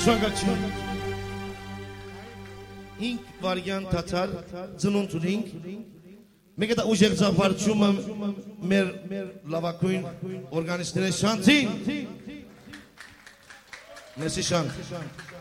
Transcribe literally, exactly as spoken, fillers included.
Շնորհակալություն։ Ինք վարյան թաթար ծնունդ ունենք։ Մենք դա ուժեղ ծափարչումը մեր լավակույն օրգանիստների շանտին։ Մեսի շանտ։